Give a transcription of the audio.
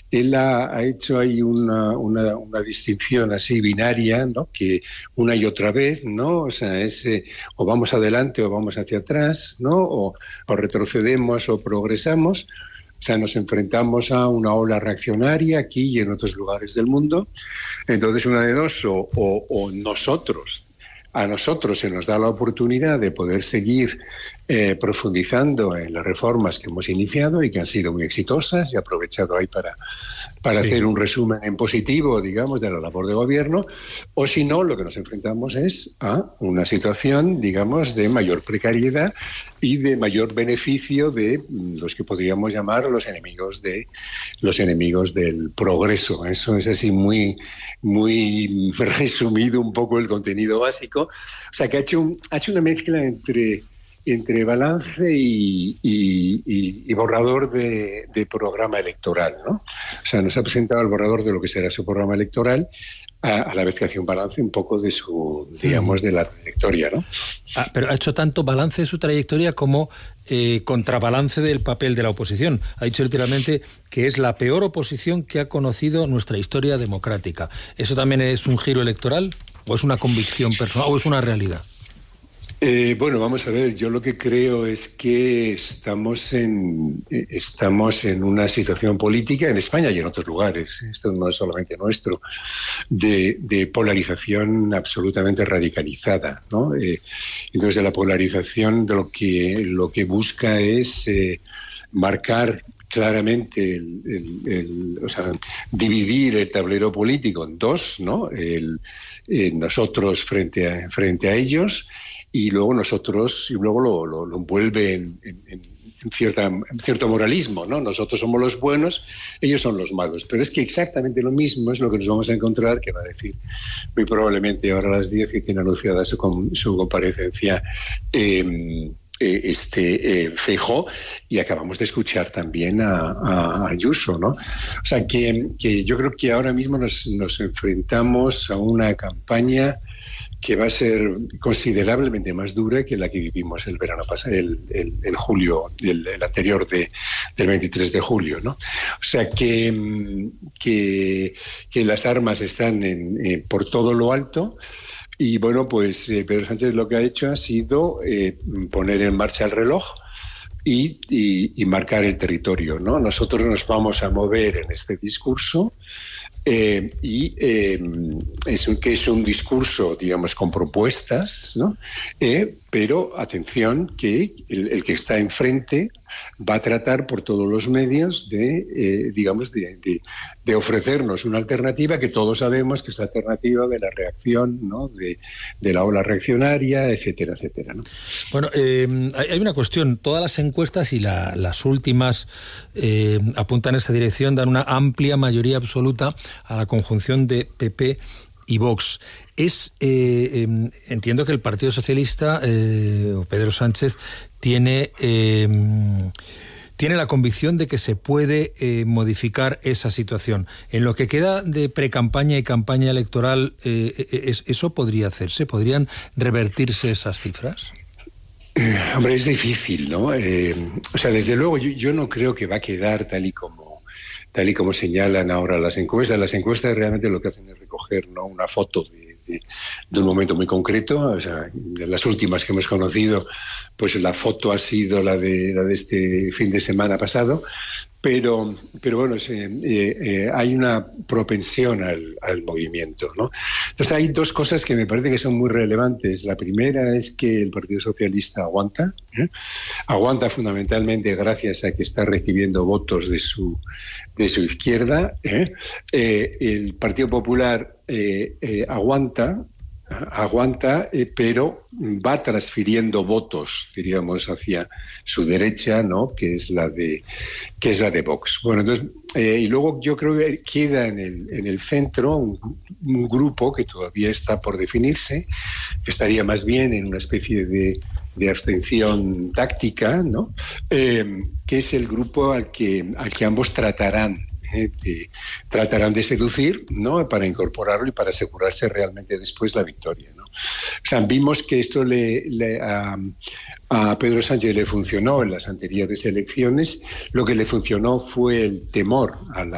él ha hecho ahí una distinción así binaria, ¿no? Que una y otra vez, ¿no? O sea, es o vamos adelante o vamos hacia atrás, ¿no? O retrocedemos o progresamos. O sea, nos enfrentamos a una ola reaccionaria aquí y en otros lugares del mundo. Entonces, una de dos, o a nosotros se nos da la oportunidad de poder seguir profundizando en las reformas que hemos iniciado y que han sido muy exitosas, y he aprovechado ahí para hacer un resumen en positivo, digamos, de la labor de gobierno, o si no, lo que nos enfrentamos es a una situación, digamos, de mayor precariedad y de mayor beneficio de los que podríamos llamar los enemigos del progreso. Eso es así muy resumido un poco el contenido básico. O sea, que ha hecho una mezcla entre balance y borrador de programa electoral, ¿no? O sea, nos ha presentado el borrador de lo que será su programa electoral, a la vez que hace un balance un poco de su, digamos, de la trayectoria, ¿no? Pero ha hecho tanto balance de su trayectoria como contrabalance del papel de la oposición. Ha dicho literalmente que es la peor oposición que ha conocido nuestra historia democrática. ¿Eso también es un giro electoral? ¿O es una convicción personal? ¿O es una realidad? Bueno, vamos a ver, yo lo que creo es que estamos en una situación política en España y en otros lugares, esto no es solamente nuestro, de polarización absolutamente radicalizada, ¿no? Entonces, la polarización de lo que busca es marcar claramente o sea, dividir el tablero político en dos, ¿no? Nosotros frente a ellos, y luego lo envuelve en cierto moralismo, ¿no? Nosotros somos los buenos, ellos son los malos. Pero es que exactamente lo mismo es lo que nos vamos a encontrar, que va a decir muy probablemente ahora a las 10, que tiene anunciada su comparecencia Feijóo, y acabamos de escuchar también a Ayuso, ¿no? O sea, que yo creo que ahora mismo nos enfrentamos a una campaña que va a ser considerablemente más dura que la que vivimos el verano pasado, el julio, el anterior del 23 de julio, ¿no? O sea que las armas están por todo lo alto. Y bueno, pues Pedro Sánchez lo que ha hecho ha sido poner en marcha el reloj y marcar el territorio, ¿no? Nosotros nos vamos a mover en este discurso. Es un discurso, digamos, con propuestas, ¿no? Pero atención, que el que está enfrente va a tratar por todos los medios de ofrecernos una alternativa que todos sabemos que es la alternativa de la reacción, ¿no? De la ola reaccionaria, etcétera, etcétera, ¿no? Bueno, hay una cuestión. Todas las encuestas y las últimas apuntan en esa dirección, dan una amplia mayoría absoluta a la conjunción de PP y Vox. Entiendo que el Partido Socialista, o Pedro Sánchez, tiene la convicción de que se puede modificar esa situación. En lo que queda de precampaña y campaña electoral, ¿eso podría hacerse? ¿Podrían revertirse esas cifras? Hombre, es difícil, ¿no? O sea, desde luego yo no creo que va a quedar tal y como señalan ahora las encuestas. Las encuestas realmente lo que hacen es recoger, ¿no?, una foto de un momento muy concreto. O sea, de las últimas que hemos conocido, pues la foto ha sido la de este fin de semana pasado. Pero bueno, hay una propensión al movimiento, ¿no? Entonces hay dos cosas que me parece que son muy relevantes. La primera es que el Partido Socialista aguanta. Aguanta fundamentalmente gracias a que está recibiendo votos de su izquierda. El Partido Popular aguanta, pero va transfiriendo votos, diríamos, hacia su derecha, ¿no?, que es la de Vox. Bueno, entonces, y luego yo creo que queda en el centro un grupo que todavía está por definirse, que estaría más bien en una especie de abstención táctica, ¿no?, que es el grupo al que ambos tratarán de seducir, ¿no?, para incorporarlo y para asegurarse realmente después la victoria, ¿no? O sea, vimos que esto a Pedro Sánchez le funcionó en las anteriores elecciones. Lo que le funcionó fue el temor a